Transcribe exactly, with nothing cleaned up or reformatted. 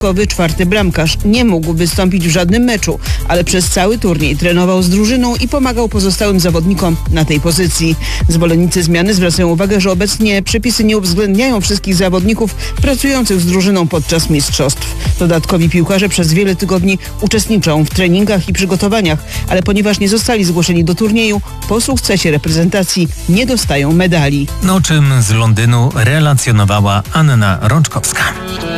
czwarty bramkarz nie mógł wystąpić w żadnym meczu, ale przez cały turniej trenował z drużyną i pomagał pozostałym zawodnikom na tej pozycji. Zwolennicy zmiany zwracają uwagę, że obecnie przepisy nie uwzględniają wszystkich zawodników pracujących z drużyną podczas mistrzostw. Dodatkowi piłkarze przez wiele tygodni uczestniczą w treningach i przygotowaniach, ale ponieważ nie zostali zgłoszeni do turnieju, po sukcesie reprezentacji nie dostają medali. O czym z Londynu relacjonowała Anna Rączkowska.